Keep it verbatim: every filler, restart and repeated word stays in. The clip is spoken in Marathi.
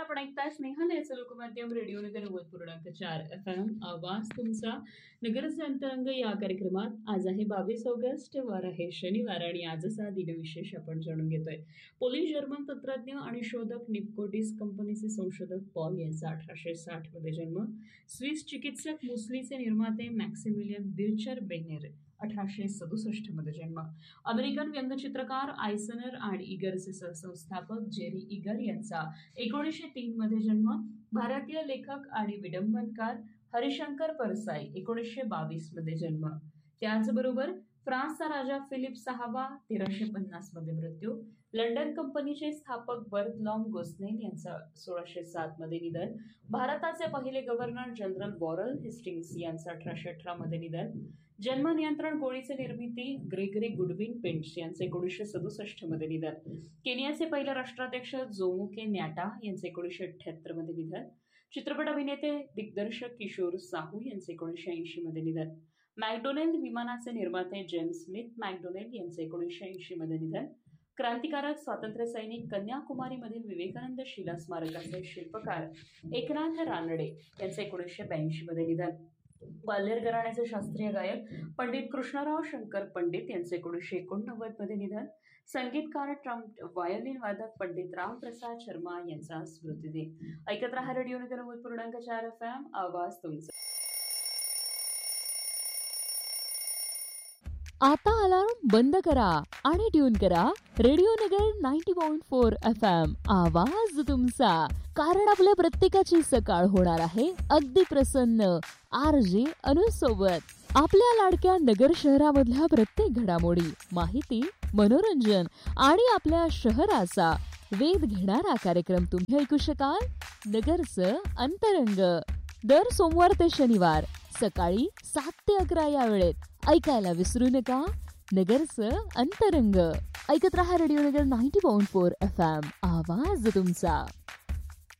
आपण ऐकताय स्नेहल याचं लोकमाध्यम रेडिओ नगर नव्वद पूर्णांक चार एफ एम आवाज तुमचा नगरचे अंतरंग या कार्यक्रमात आज आहे बावीस ऑगस्ट, वार आहे शनिवार आणि आजचा दिनविशेष आपण जाणून घेतोय. पोलिश जर्मन तंत्रज्ञ आणि शोधक निप्को डिस्क कंपनीचे संशोधक पॉल यांचा अठराशे साठ मध्ये जन्म. स्विस चिकित्सक मुसलीचे निर्माते मॅक्सिमिलियन बिर्चर बेनेर अठराशे सदुसष्ट मध्ये जन्म. अमेरिकन व्यंगचित्रकार आयसनर आणि इगरचे सहसंस्थापक जेरी इगर यांचा एकोणीसशे तीन मध्ये जन्म. भारतीय लेखक आणि विडंबनकार हरिशंकर परसाई एकोणीसशे बावीस मध्ये जन्म. त्याचबरोबर फ्रान्सचा राजा फिलिप सहावा तेराशे पन्नास मध्ये मृत्यू. लंडन कंपनीचे स्थापक बर्थलॉम गोस्नेल यांचा सोळाशे सात मध्ये निधन. भारताचे पहिले गव्हर्नर जनरल वॉरल हेस्टिंग्स यांचं अठराशे अठरा मध्ये निधन. जन्म नियंत्रण गोळीचे निर्मिती ग्रेगरी गुडविन पेंट्स यांचे एकोणीसशे सदुसष्ट मध्ये निधन. केनियाचे पहिले राष्ट्राध्यक्ष जोमोके न्याटा यांचे एकोणीसशे अठ्ठ्याहत्तर मध्ये निधन. चित्रपट अभिनेते दिग्दर्शक किशोर साहू यांचे एकोणीसशे ऐंशी मध्ये निधन. मॅकडोनेल विमानाचे निर्माते जेम्स स्मिथ मॅकडोनेल यांचे एकोणीसशे ऐंशी मध्ये निधन. क्रांतिकारक स्वातंत्र्य सैनिक कन्याकुमारीमधील विवेकानंद शिला स्मारकाचे शिल्पकार एकनाथ रानडे यांचे एकोणीसशे ब्याऐंशी मध्ये निधन. ग्वाल्हेर घराण्याचे शास्त्रीय गायक पंडित कृष्णराव शंकर पंडित यांचे एकोणीसशे एकोणनव्वद मध्ये निधन. संगीतकार ट्रम्प व्हायोलिन वादक पंडित रामप्रसाद शर्मा यांचा स्मृतिदिन. ऐकत रहा रेडिओ नगर नव्वद पूर्णांक चार एफ एम आवाज तुमचा. आता अलार्म बंद करा आणि ट्यून करा रेडिओ नगर नव्वद पॉइंट चार एफ एम आवाज तुमचा. कारण आपल्या प्रत्येकाची सकाळ होणार आहे अगदी प्रसन्न आर जे अनु सोबत. आपल्या लाडक्या नगर शहरामधल्या प्रत्येक घडामोडी, माहिती, मनोरंजन आणि आपल्या शहराचा वेध घेणारा कार्यक्रम तुम्ही ऐकू शकाल. नगरचं अंतरंग दर सोमवार ते शनिवार सकाळी सात ते अकरा या वेळेत ऐकायला विसरू नका. नगरचं अंतरंग ऐकत रहा रेडिओ नगर नव्वद पॉइंट चार एफ एम आवाज तुमचा.